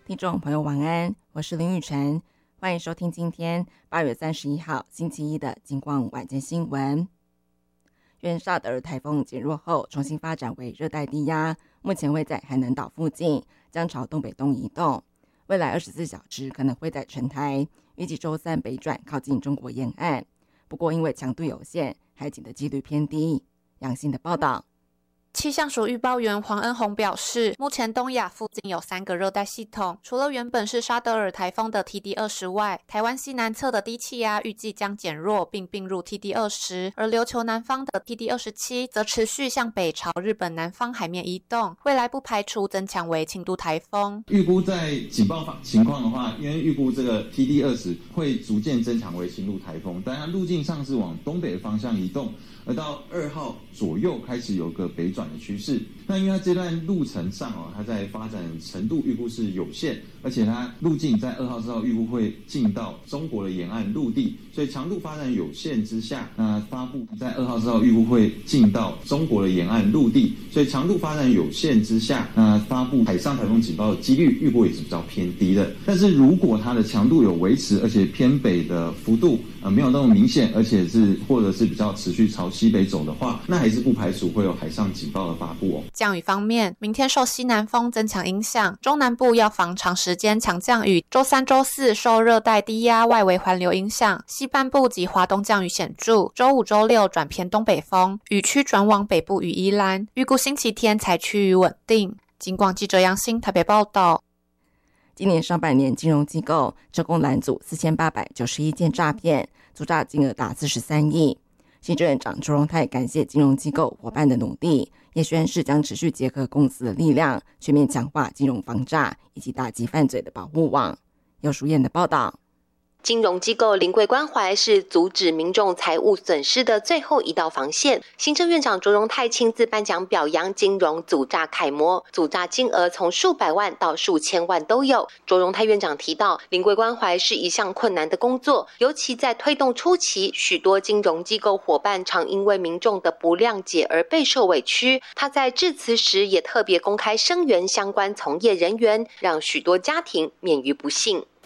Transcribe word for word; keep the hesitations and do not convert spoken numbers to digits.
听众朋友晚安，我是林雨晨，欢迎收听今天八月三十一号星期一的金光晚间新闻。原萨德尔台风减弱后重新发展为热带低压，目前会在海南岛附近，将朝东北东移动，未来二十四小时可能会在沉台，预计周三北转靠近中国沿岸，不过因为强度有限，海警的几率偏低。杨信的报道。 气象署预报员黄恩宏表示，目前东亚附近有三个热带系统，除了原本是沙德尔台风的 T D 二十 外，台湾西南侧的低气压预计将减弱并并入 T D 二十，而琉球南方的 T D 二十七 则持续向北朝日本南方海面移动，未来不排除增强为轻度台风。 预估在警报情况的话，因为预估这个 T D 二十 会逐渐增强为轻度台风，但它路径上是往东北的方向移动，而到二号左右开始有个北转的趋势。那因为它这段路程上哦，它在发展程度预估是有限，而且它路径在二号之后预估会进到中国的沿岸陆地，所以强度发展有限之下，那发布在二号之后预估会进到中国的沿岸陆地，所以强度发展有限之下，那发布海上台风警报的几率预估也是比较偏低的。但是如果它的强度有维持，而且偏北的幅度呃没有那么明显，而且是或者是比较持续朝西北走的话，那还是不排除会有海上警报的发布哦。 降雨方面，明天受西南风增强影响，中南部要防长时间强降雨。周三、周四受热带低压外围环流影响，西半部及华东降雨显著。周五、周六转偏东北风，雨区转往北部与宜兰。预估星期天才趋于稳定。金广记者杨欣台北报道。 今年上半年，金融机构成功拦阻四千八百九十一件诈骗，阻诈金额达四十三亿。行政院长周荣泰感谢金融机构伙伴的努力，也宣示将持续结合公司的力量，全面强化金融防诈以及打击犯罪的保护网。由淑燕的报道。 金融机构临柜关怀是阻止民众财务损失的最后一道防线。行政院长卓荣泰亲自颁奖表扬金融阻诈楷模，阻诈金额从数百万到数千万都有。卓荣泰院长提到，临柜关怀是一项困难的工作，尤其在推动初期，许多金融机构伙伴常因为民众的不谅解而备受委屈。他在致辞时也特别公开声援相关从业人员，让许多家庭免于不幸。